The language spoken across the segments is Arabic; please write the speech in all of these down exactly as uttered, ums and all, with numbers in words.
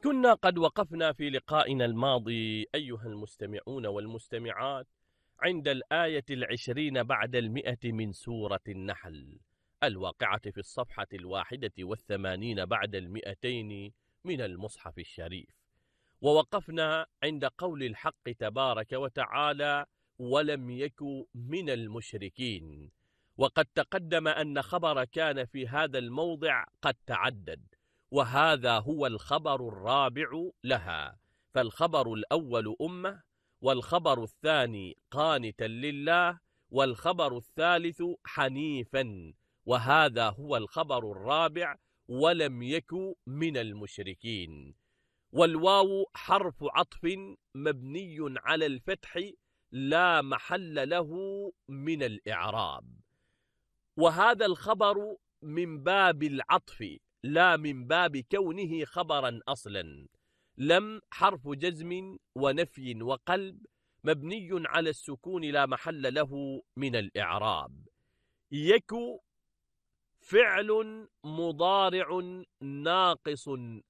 كنا قد وقفنا في لقائنا الماضي أيها المستمعون والمستمعات عند الآية العشرين بعد المئة من سورة النحل الواقعة في الصفحة الواحدة والثمانين بعد المئتين من المصحف الشريف. ووقفنا عند قول الحق تبارك وتعالى: ولم يك من المشركين. وقد تقدم أن خبر كان في هذا الموضع قد تعدد، وهذا هو الخبر الرابع لها. فالخبر الأول أمة، والخبر الثاني قانتا لله، والخبر الثالث حنيفا، وهذا هو الخبر الرابع: ولم يك من المشركين. والواو حرف عطف مبني على الفتح لا محل له من الإعراب، وهذا الخبر من باب العطف لا من باب كونه خبرا أصلا. لم حرف جزم ونفي وقلب مبني على السكون لا محل له من الإعراب. يك فعل مضارع ناقص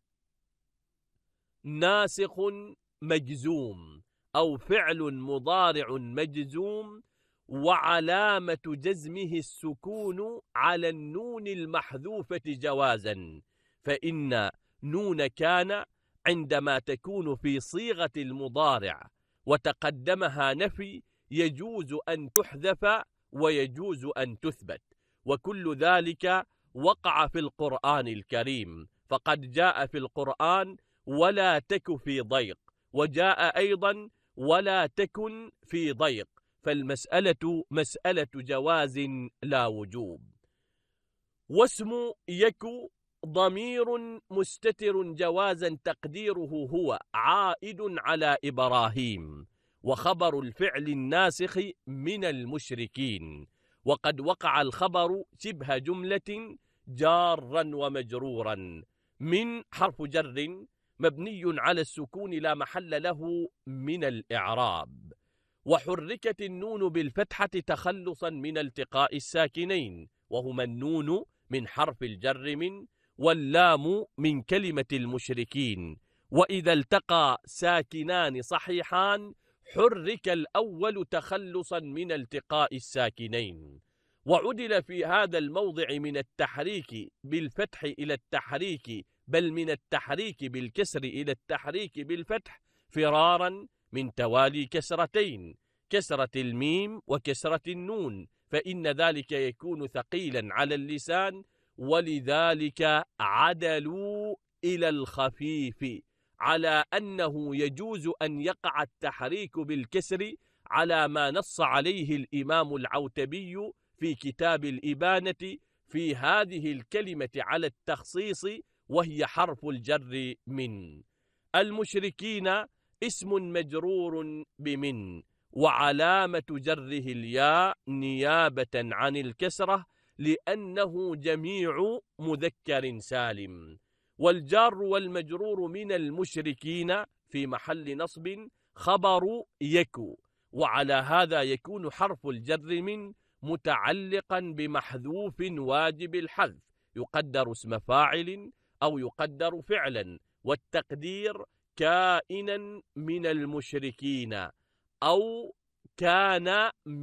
ناسخ مجزوم، أو فعل مضارع مجزوم وعلامة جزمه السكون على النون المحذوفة جوازا، فإن نون كان عندما تكون في صيغة المضارع وتقدمها نفي يجوز أن تحذف ويجوز أن تثبت، وكل ذلك وقع في القرآن الكريم. فقد جاء في القرآن ولا تك في ضيق، وجاء أيضا ولا تكن في ضيق، فالمسألة مسألة جواز لا وجوب. واسم يك ضمير مستتر جوازا تقديره هو عائد على إبراهيم، وخبر الفعل الناسخ من المشركين. وقد وقع الخبر شبه جملة جارا ومجرورا من حرف جر مبني على السكون لا محل له من الإعراب. وحركت النون بالفتحة تخلصا من التقاء الساكنين، وهما النون من حرف الجر من، واللام من كلمة المشركين. وإذا التقى ساكنان صحيحان حرك الأول تخلصا من التقاء الساكنين. وعدل في هذا الموضع من التحريك بالفتح إلى التحريك، بل من التحريك بالكسر إلى التحريك بالفتح، فرارا من توالي كسرتين، كسرة الميم وكسرة النون، فإن ذلك يكون ثقيلا على اللسان، ولذلك عدلوا إلى الخفيف، على أنه يجوز أن يقع التحريك بالكسر على ما نص عليه الإمام العوتبي في كتاب الإبانة في هذه الكلمة على التخصيص، وهي حرف الجر من. المشركين اسم مجرور بمن، وعلامة جره الياء نيابة عن الكسرة لأنه جميع مذكر سالم. والجار والمجرور من المشركين في محل نصب خبر يك، وعلى هذا يكون حرف الجر من متعلقا بمحذوف واجب الحذف، يقدر اسم فاعل أو يقدر فعلا، والتقدير كائنا من المشركين أو كان